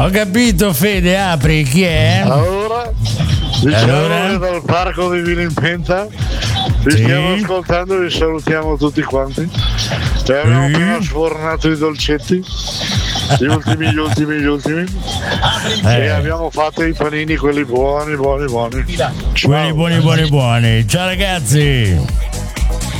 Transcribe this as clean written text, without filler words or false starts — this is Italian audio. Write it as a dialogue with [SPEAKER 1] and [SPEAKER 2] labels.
[SPEAKER 1] Ho capito, Fede, apri, chi è?
[SPEAKER 2] Allora, diciamo che dal parco di Vilimpenta vi stiamo ascoltando, vi salutiamo tutti quanti. E abbiamo appena sfornato i dolcetti, gli ultimi. E abbiamo fatto i panini, quelli buoni.
[SPEAKER 1] Buoni. Ciao ragazzi.